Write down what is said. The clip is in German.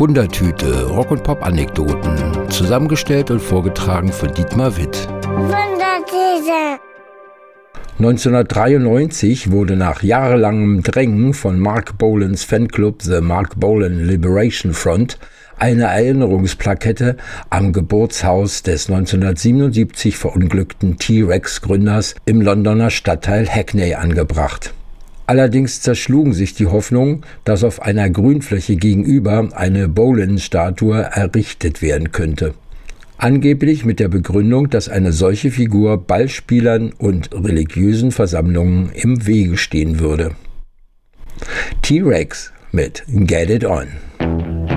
Wundertüte, Rock- und Pop-Anekdoten, zusammengestellt und vorgetragen von Dietmar Witt. Wundertüte. 1993 wurde nach jahrelangem Drängen von Marc Bolans Fanclub The Marc Bolan Liberation Front eine Erinnerungsplakette am Geburtshaus des 1977 verunglückten T-Rex-Gründers im Londoner Stadtteil Hackney angebracht. Allerdings zerschlugen sich die Hoffnungen, dass auf einer Grünfläche gegenüber eine Bolan-Statue errichtet werden könnte. Angeblich mit der Begründung, dass eine solche Figur Ballspielern und religiösen Versammlungen im Wege stehen würde. T-Rex mit Get It On.